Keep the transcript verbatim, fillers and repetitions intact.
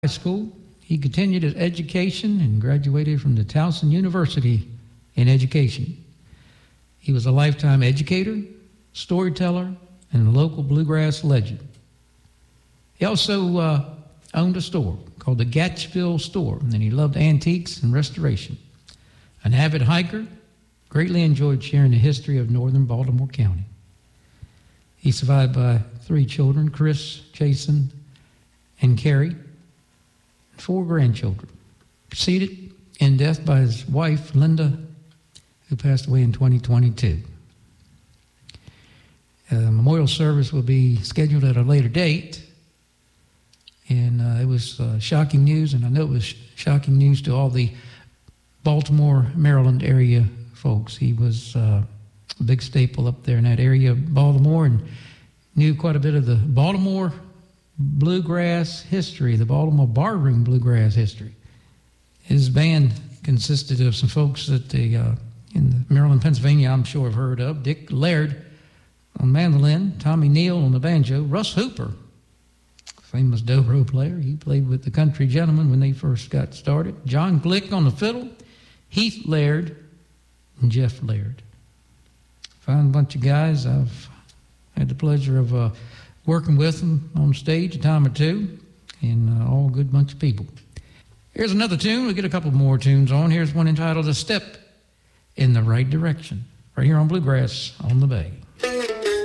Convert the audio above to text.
School. He continued his education and graduated from the Towson University in education. He was a lifetime educator, storyteller, and a local bluegrass legend. He also uh, owned a store called the Gatchville Store, and he loved antiques and restoration. An avid hiker, greatly enjoyed sharing the history of northern Baltimore County. He's survived by three children, Chris, Jason, and Carrie, four grandchildren, preceded in death by his wife, Linda, who passed away in twenty twenty-two. A memorial service will be scheduled at a later date, and uh, it was uh, shocking news, and I know it was sh- shocking news to all the Baltimore, Maryland area folks. He was uh, a big staple up there in that area of Baltimore and knew quite a bit of the Baltimore bluegrass history, the Baltimore barroom bluegrass history. His band consisted of some folks that the uh, in Maryland, Pennsylvania, I'm sure have heard of. Dick Laird on mandolin, Tommy Neal on the banjo, Russ Hooper, famous dobro player. He played with the Country Gentlemen when they first got started. John Glick on the fiddle, Heath Laird, and Jeff Laird. Fine bunch of guys. I've had the pleasure of uh, working with them on stage a time or two, and uh, all a good bunch of people. Here's another tune. We'll get a couple more tunes on. Here's one entitled A Step in the Right Direction, right here on Bluegrass on the Bay.